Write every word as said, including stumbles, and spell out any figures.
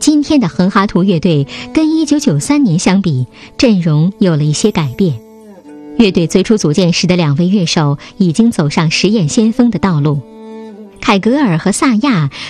今天的哼哈图乐队跟一九九三年相比，阵容有了一些改变。乐队最初组建时的两位乐手已经走上实验先锋的道路，凯格尔和萨亚